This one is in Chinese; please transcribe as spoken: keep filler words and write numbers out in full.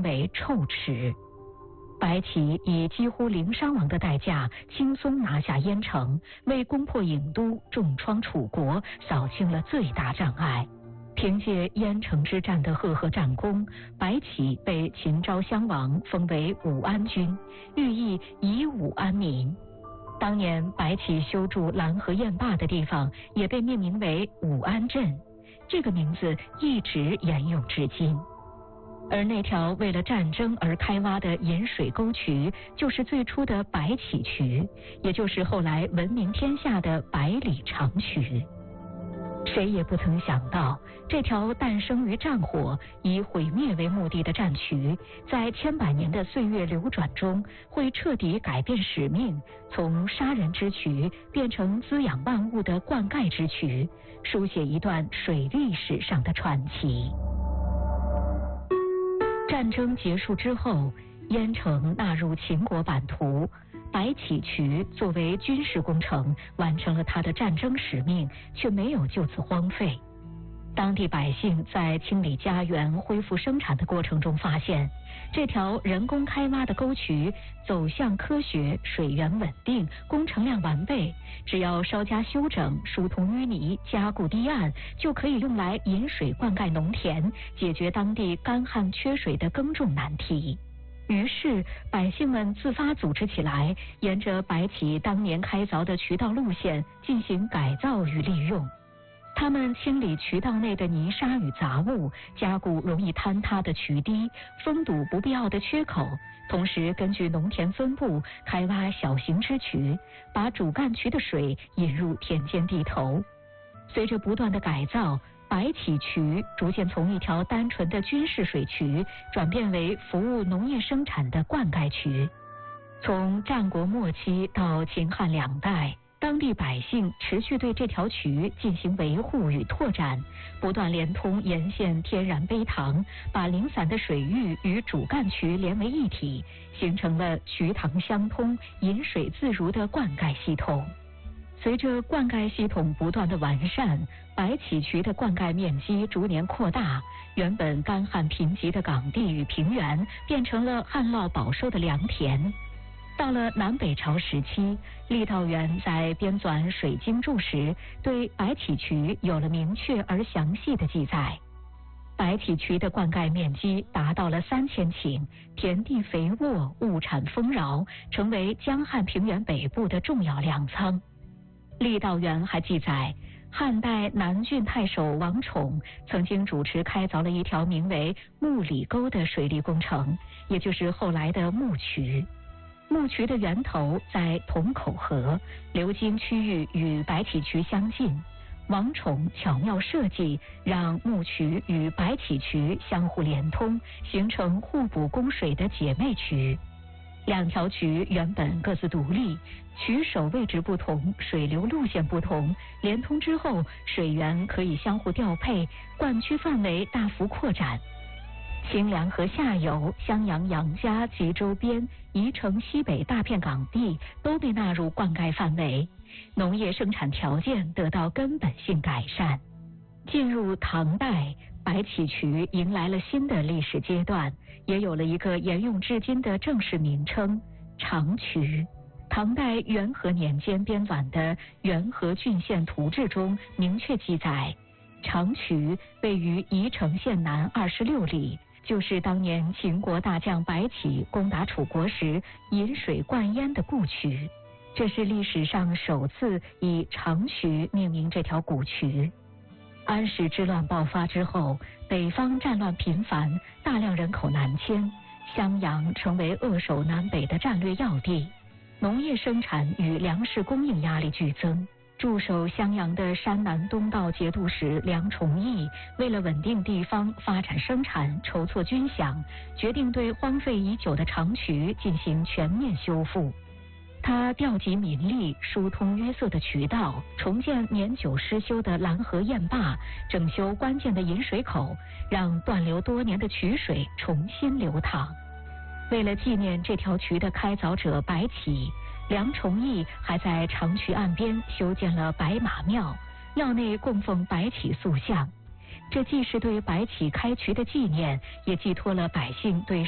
为臭池。白起以几乎零伤亡的代价轻松拿下郾城，为攻破郢都、重创楚国扫清了最大障碍。凭借郾城之战的赫赫战功，白起被秦昭襄王封为武安君，寓意以武安民。当年白起修筑拦河堰坝的地方也被命名为武安镇，这个名字一直沿用至今。而那条为了战争而开挖的引水沟渠，就是最初的白起渠，也就是后来闻名天下的百里长渠。谁也不曾想到，这条诞生于战火、以毁灭为目的的战渠，在千百年的岁月流转中，会彻底改变使命，从杀人之渠变成滋养万物的灌溉之渠，书写一段水利史上的传奇。战争结束之后，郾城纳入秦国版图，白起渠作为军事工程，完成了他的战争使命，却没有就此荒废。当地百姓在清理家园、恢复生产的过程中发现，这条人工开挖的沟渠走向科学，水源稳定，工程量完备，只要稍加修整、疏通淤泥、加固堤岸，就可以用来引水灌溉农田，解决当地干旱缺水的耕种难题。于是百姓们自发组织起来，沿着白起当年开凿的渠道路线进行改造与利用。他们清理渠道内的泥沙与杂物，加固容易坍塌的渠堤，封堵不必要的缺口，同时根据农田分布开挖小型支渠，把主干渠的水引入田间地头。随着不断的改造，白起渠逐渐从一条单纯的军事水渠转变为服务农业生产的灌溉渠。从战国末期到秦汉两代，当地百姓持续对这条渠进行维护与拓展，不断连通沿线天然陂塘，把零散的水域与主干渠连为一体，形成了渠塘相通、引水自如的灌溉系统。随着灌溉系统不断的完善，白起渠的灌溉面积逐年扩大，原本干旱贫瘠的港地与平原变成了旱涝保收的良田。到了南北朝时期，郦道元在编纂水经注时，对白起渠有了明确而详细的记载。白起渠的灌溉面积达到了三千顷，田地肥沃，物产丰饶，成为江汉平原北部的重要粮仓。郦道元还记载，汉代南郡太守王宠曾经主持开凿了一条名为木里沟的水利工程，也就是后来的木渠。木渠的源头在同口河，流经区域与白起渠相近。王宠巧妙设计，让木渠与白起渠相互连通，形成互补供水的姐妹渠。两条渠原本各自独立，渠首位置不同，水流路线不同，连通之后，水源可以相互调配，灌区范围大幅扩展。清凉河下游、襄阳杨家及周边、宜城西北大片港地都被纳入灌溉范围，农业生产条件得到根本性改善。进入唐代，白起渠迎来了新的历史阶段，也有了一个沿用至今的正式名称——长渠。唐代元和年间编纂的《元和郡县图志》中明确记载，长渠位于宜城县南二十六里，就是当年秦国大将白起攻打楚国时引水灌淹的故渠。这是历史上首次以长渠命名这条古渠。安史之乱爆发之后，北方战乱频繁，大量人口南迁，襄阳成为扼守南北的战略要地，农业生产与粮食供应压力剧增。驻守襄阳的山南东道节度使梁崇义为了稳定地方、发展生产、筹措军饷，决定对荒废已久的长渠进行全面修复。他调集民力，疏通淤塞的渠道，重建年久失修的拦河堰坝，整修关键的引水口，让断流多年的渠水重新流淌。为了纪念这条渠的开凿者白起，梁崇义还在长渠岸边修建了白马庙，庙内供奉白起塑像。这既是对白起开渠的纪念，也寄托了百姓对